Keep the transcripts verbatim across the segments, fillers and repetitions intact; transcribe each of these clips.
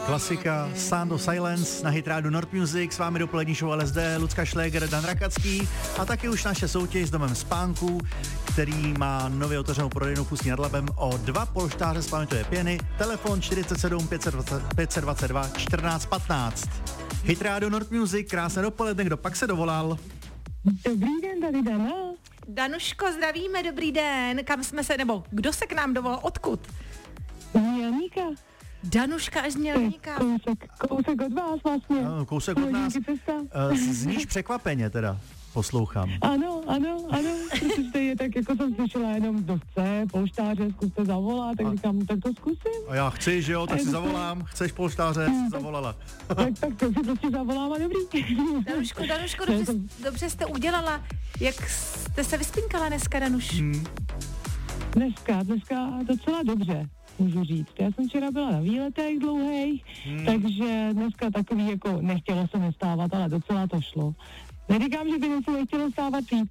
Klasika Sound of Silence na Hit Radio Nord Music, s vámi dopolední show L S D, Lucka Šléger, Dan Rakacký a taky už naše soutěž s Domem spánku, který má nově otevřenou prodejnu v Ústí nad Labem o dva polštáře z pamětové pěny, telefon čtyřicet sedm pět set dvacet dva čtrnáct patnáct. Hit Radio Nord Music, krásné dopoledne, kdo pak se dovolal? Dobrý den, tady Dana. Danuško, zdravíme, dobrý den. Kam jsme se, nebo kdo se k nám dovolal, odkud? Mělníka. Danuška až z Mělníka. Kousek, kousek od vás vlastně. No, kousek od nás. Uh, zníš překvapeně teda, poslouchám. Ano, ano, ano, protože je tak, jako jsem slyšela jenom kdo chce, polštáře, zkuste zavolat, tak říkám, tak to zkusím. A já chci, že jo, tak si zavolám, chceš polštáře, jsi zavolala. tak, tak to si prostě zavolám a dobrý. Danuško, Danuško, dobře, dobře jste udělala. Jak jste se vyspinkala dneska, Danuš? Hmm. Dneska, dneska docela dobře, můžu říct. Já jsem včera byla na výletech dlouhých, hmm. takže dneska takový, jako nechtělo se nestávat, ale docela to šlo. Neříkám, že by něco nechtělo stávat víc.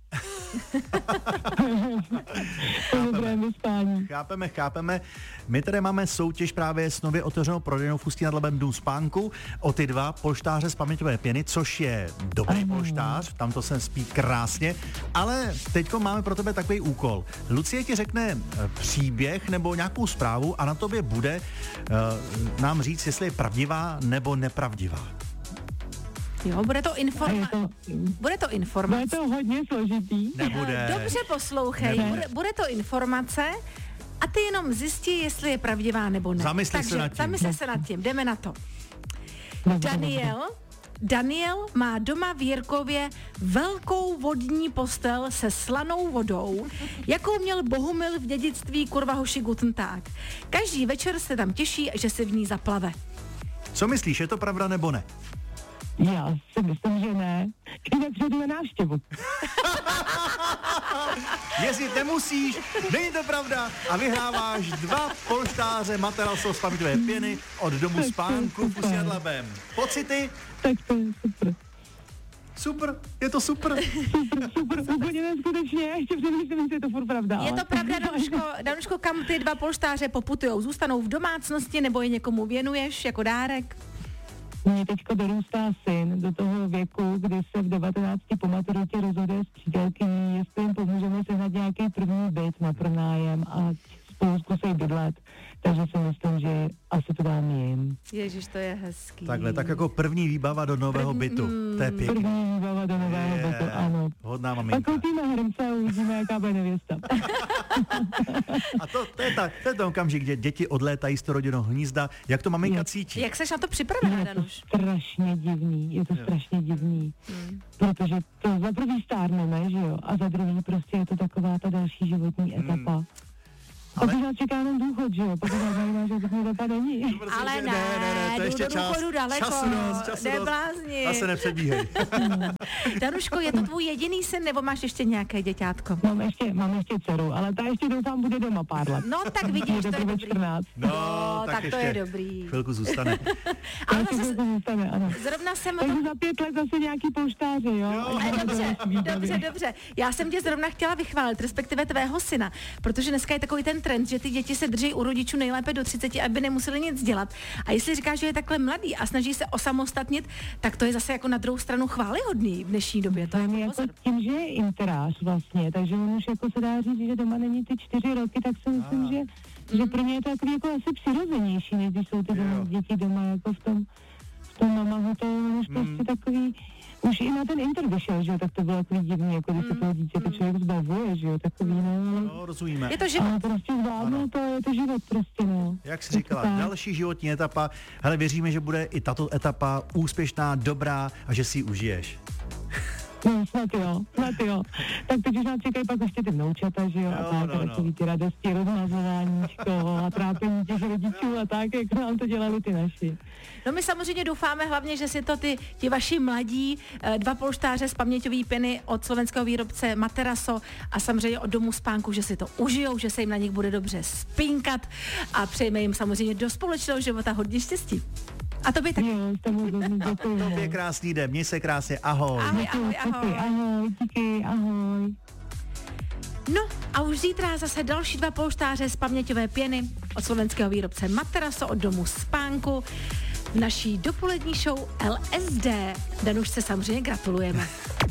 chápeme, chápeme, chápeme. My tady máme soutěž právě s nově otevřenou prodejnou v Ústí nad Labem Dům spánku o ty dva polštáře z paměťové pěny, což je dobrý Aha. polštář, tam to se spí krásně, ale teďko máme pro tebe takový úkol. Lucie ti řekne příběh nebo nějakou zprávu a na tobě bude uh, nám říct, jestli je pravdivá nebo nepravdivá. Jo, bude to informa- to, bude to informace. Bude to hodně složitý. Nebude. Dobře poslouchej, bude, bude to informace a ty jenom zjistí, jestli je pravdivá nebo ne. Zamysli Takže se nad tím. zamysli se nad tím, jdeme na to. Daniel, Daniel má doma v Jirkově velkou vodní postel se slanou vodou, jakou měl Bohumil v dědictví kurva hoši Guten Tag. Každý večer se tam těší, že se v ní zaplave. Co myslíš, je to pravda nebo ne? Já si myslím, že ne. Jinak přijdu na návštěvu. Jezdit nemusíš, není to pravda a vyhráváš dva polštáře Materasso z paměťové pěny od Domu spánku v Ústí nad Labem. Pocity? Tak to je super. Super, je to super. Super, super, úplně neskutečně, já ještě přemýšlím, jestli je to furt pravda. Je to pravda, Danuško, Danuško, kam ty dva polštáře poputujou? Zůstanou v domácnosti nebo je někomu věnuješ jako dárek? Mně teďko dorůstá syn do toho věku, kdy se v devatenácti po maturitě rozhoduje s přítelkyní, jestli jim pomůžeme sehnat nějaký první byt na pronájem a spolu zkusej bydlet. Takže si myslím, že asi to dám jim. Ježiš, to je hezký. Takhle, tak jako první výbava do nového první, bytu. To je pěkný. První výbava do nového je, bytu, ano. Hodná maminka. Pak koupíme hrnce a uvidíme, jaká bude nevěsta. A to, to, je ta, to je ten okamžik, kde děti odlétají z toho rodinného hnízda. Jak to maminka je. cítí? Jak seš na to připravená, je Danuš? Je to strašně divný, je to jo. strašně divný. Hmm. Protože to za prvý stárneme, že jo, a za druhý prostě je to taková ta další životní etapa. Hmm. Ale... Protože nás čeká jenom důchod, že jo? Protože znamená, že to dopa není. Ale ne, ne, ne, ne, to je ještě do důchodu daleko. Času dost, času neblázni. A se nepředbíhej. Danuško, je to tvůj jediný syn, nebo máš ještě nějaké děťátko? Mám ještě, mám ještě dceru, ale ta ještě doufám bude doma pár let. No tak vidíš, to je dobrý. čtrnáct. No, no tak, tak to je dobrý. Chvilku zůstane. Ale zase zůstane, ano. Zrovna jsem... Takže to... za pět let zase nějaký polštáře, jo? jo. Dobře, dobře, dobře. Já jsem tě zrovna chtěla vychválit, respektive tvého syna, protože dneska je takový ten trend, že ty děti se drží u rodičů nejlépe do třiceti, aby nemuseli nic dělat. A jestli říkáš, že je takhle mladý a snaží se osamostatnit, tak to je zase jako na druhou stranu chvályhodný v dnešní době. To je jako jako tím, že je interář vlastně, takže on už jako se dá říct, že doma není ty čtyři roky, tak si myslím, že, mm. že pro mě je to takový jako asi přirozenější, než když jsou ty doma, děti doma jako v tom, v tom mamahu, to je už mm. prostě takový. Už i na ten inter vyšel, že jo, tak to bylo takový divný, jako když se toho dítě to člověk zbavuje, že jo, takový, no. No, rozumíme. Je to život. Ale prostě zvládnou to, je to život prostě, no. Jak jsi říkala, další životní etapa. Hele, věříme, že bude i tato etapa úspěšná, dobrá a že si ji užiješ. No, snad jo, snad jo. Tak teď už nás čekají pak ještě ty vnoučata, že jo, jo a tak, no, no. takový ty radosti, rozmazováníčko a trápení těch rodičů a tak, jak nám to dělali ty naši. No my samozřejmě doufáme hlavně, že si to ty, ti vaši mladí, dva polštáře z paměťové pěny od slovenského výrobce Materasso a samozřejmě od Domu spánku, že si to užijou, že se jim na nich bude dobře spinkat a přejeme jim samozřejmě do společného života hodně štěstí. A tobě taky. Jo, to tobě krásný den, měj se krásně, ahoj. Ahoj, ahoj, ahoj. Ahoj, díky, ahoj. No a už zítra zase další dva polštáře z paměťové pěny od slovenského výrobce Materasso od Domu spánku. v naší dopolední show L S D. Danušce samozřejmě gratulujeme.